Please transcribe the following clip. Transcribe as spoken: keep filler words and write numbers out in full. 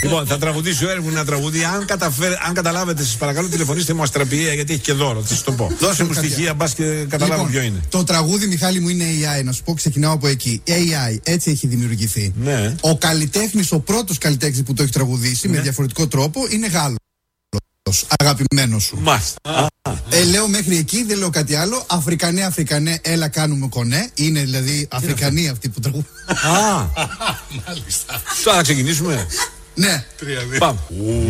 Λοιπόν, θα τραγουδήσει ο Έρευ ένα τραγούδι. Αν, καταφέρ, αν καταλάβετε, σας παρακαλώ, τηλεφωνήστε μου αστραπιαία γιατί έχει και δώρο. Θα σας το πω. Δώσε μου στοιχεία, μπας και καταλάβω λοιπόν, ποιο είναι. Το τραγούδι, Μιχάλη μου, είναι έι άι. Να σου πω, ξεκινάω από εκεί. έι άι, έτσι έχει δημιουργηθεί. Ναι. Ο καλλιτέχνης, ο πρώτος καλλιτέχνης που το έχει τραγουδήσει ναι. με διαφορετικό τρόπο είναι Γάλλος. Αγαπημένος σου. Μάλιστα. Ε, λέω μέχρι εκεί, δεν λέω κάτι άλλο. Αφρικανέ, Αφρικανέ, έλα κάνουμε κονέ. Είναι δηλαδή Αφρικανοί αυτοί που τραγουδούν. Α, μάλιστα. Τώρα να ξεκινήσουμε. Ναι. Πάμε.